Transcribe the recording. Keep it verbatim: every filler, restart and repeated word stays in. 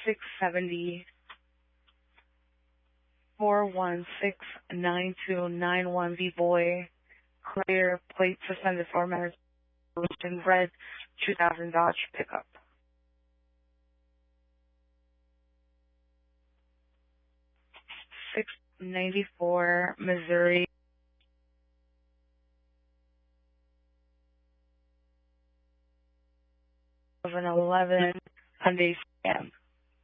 six seventy, four one six, nine two nine one V-Boy, clear, plate suspended format, in red, two thousand Dodge pickup. six ninety-four, Missouri. Of an eleven Hyundai Scan.